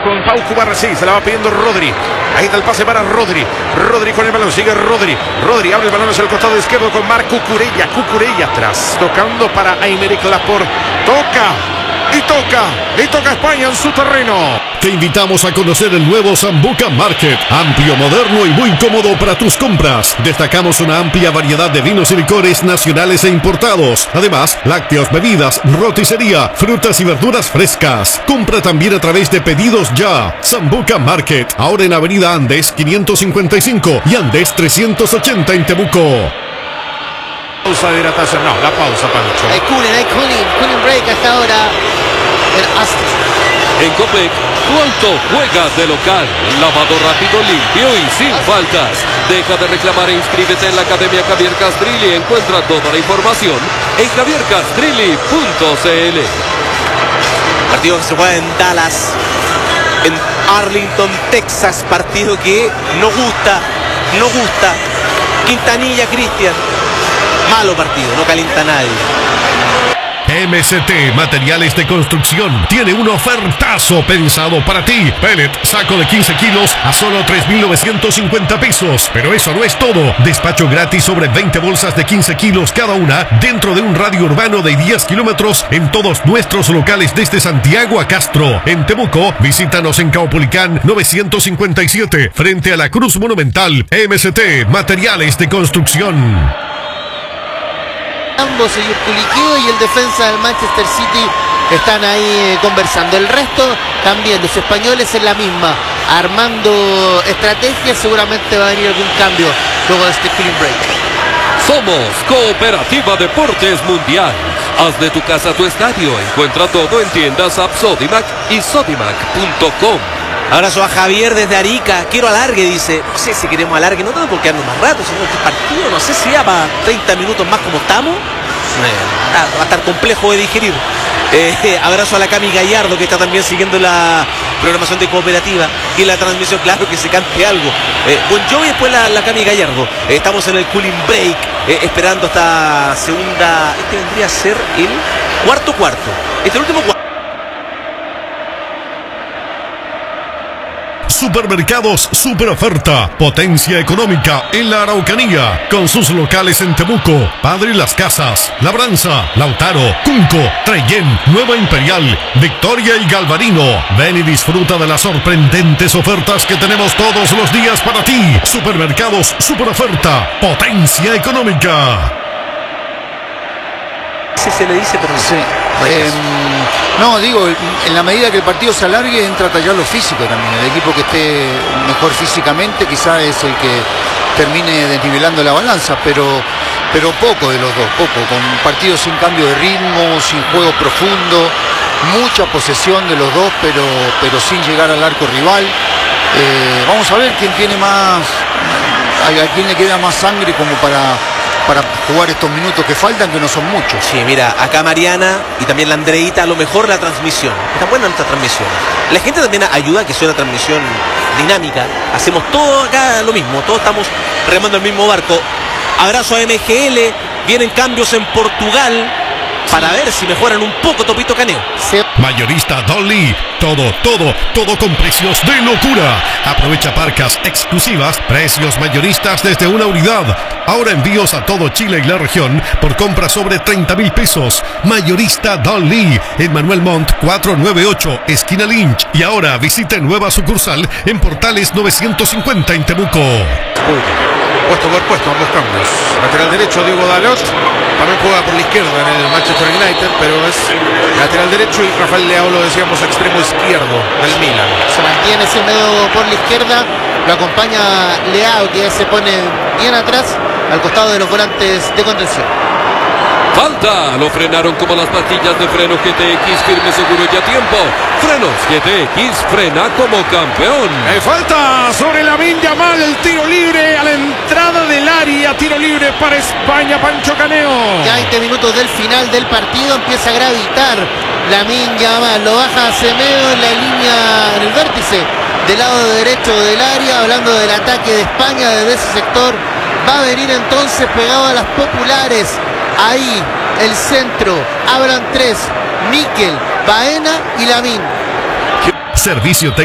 con Pau Cubarsí, se la va pidiendo Rodri. Ahí está el pase para Rodri. Rodri con el balón, sigue Rodri. Rodri abre el balón hacia el costado izquierdo con Marc Cucurella. Cucurella atrás, tocando para Aymeric Laporte. Y toca España en su terreno. Te invitamos a conocer el nuevo Sambuca Market, amplio, moderno y muy cómodo para tus compras. Destacamos una amplia variedad de vinos y licores nacionales e importados. Además, lácteos, bebidas, roticería, frutas y verduras frescas. Compra también a través de Pedidos Ya. Sambuca Market, ahora en Avenida Andes 555 y Andes 380 en Temuco. Pausa de hidratación, no, la pausa, Pancho. Hay cooling break hasta ahora. En Copec, tu auto juega de local. Lavado rápido, limpio y sin faltas. Deja de reclamar e inscríbete en la Academia Javier Castrilli. Encuentra toda la información en javiercastrilli.cl. Partido que se juega en Dallas, en Arlington, Texas. Partido que no gusta. Quintanilla, Cristian. Malo partido, no calienta a nadie. MCT Materiales de Construcción tiene un ofertazo pensado para ti. Pellet, saco de 15 kilos a solo 3.950 pesos. Pero eso no es todo. Despacho gratis sobre 20 bolsas de 15 kilos cada una dentro de un radio urbano de 10 kilómetros en todos nuestros locales desde Santiago a Castro. En Temuco, visítanos en Caupolicán 957 frente a la Cruz Monumental. MCT Materiales de Construcción. Ambos, el Culiqueo y el defensa del Manchester City, están ahí conversando. El resto también, los españoles en la misma, armando estrategias. Seguramente va a venir algún cambio luego de este cooling break. Somos Cooperativa Deportes Mundial. Haz de tu casa tu estadio. Encuentra todo en tiendas App Sodimac y sodimac.com. Abrazo a Javier desde Arica. Quiero alargue, dice. No sé si queremos alargue, no tanto por quedarnos más rato, sino este partido, no sé si ya va 30 minutos más como estamos. Va a estar complejo de digerir. Abrazo a la Cami Gallardo, que está también siguiendo la programación de Cooperativa y la transmisión. Claro que se cante algo. Bon Jovi, después la Cami Gallardo. Estamos en el cooling break, esperando esta segunda. Este vendría a ser el cuarto. Este último cuarto. Supermercados Super Oferta, potencia económica en la Araucanía, con sus locales en Temuco, Padre Las Casas, Labranza, Lautaro, Cunco, Trellén, Nueva Imperial, Victoria y Galvarino. Ven y disfruta de las sorprendentes ofertas que tenemos todos los días para ti. Supermercados Super Oferta, potencia económica. Se le dice, pero sí. No, digo, en la medida que el partido se alargue, entra a tallar lo físico también. El equipo que esté mejor físicamente quizás es el que termine desnivelando la balanza, pero poco de los dos, con partidos sin cambio de ritmo, sin juego profundo, mucha posesión de los dos, pero sin llegar al arco rival. Vamos a ver quién tiene más, a quién le queda más sangre como para jugar estos minutos que faltan, que no son muchos. Sí, mira, acá Mariana y también la Andreita, a lo mejor la transmisión. Está buena nuestra transmisión. La gente también ayuda a que sea una transmisión dinámica. Hacemos todo acá lo mismo, todos estamos remando el mismo barco. Abrazo a MGL, vienen cambios en Portugal para ver si mejoran un poco Topito Caneo. Mayorista Dolly, todo con precios de locura. Aprovecha parcas exclusivas, precios mayoristas desde una unidad. Ahora envíos a todo Chile y la región por compra sobre 30.000 pesos. Mayorista Dolly, en Manuel Montt 498, esquina Lynch. Y ahora visite nueva sucursal en Portales 950 en Temuco. Puesto por puesto, ambos cambios. Lateral derecho, Diego Dalot. También juega por la izquierda en el Manchester United, pero es lateral derecho, y Rafael Leao, lo decíamos, extremo izquierdo del Milan. Se mantiene Semedo por la izquierda, lo acompaña Leao, que ya se pone bien atrás, al costado de los volantes de contención. Falta, lo frenaron como las pastillas de freno GTX, firme, seguro y a tiempo. Frenos GTX, frena como campeón. Falta sobre Lamine Yamal, el tiro libre a la entrada del área, tiro libre para España, Pancho Caneo. Ya 20 minutos del final del partido, empieza a gravitar Lamine Yamal, lo baja a Semedo en la línea, en el vértice del lado derecho del área, hablando del ataque de España desde ese sector. Va a venir entonces pegado a las populares. Ahí el centro, abran tres, Mikel, Baena y Lamine. Servicio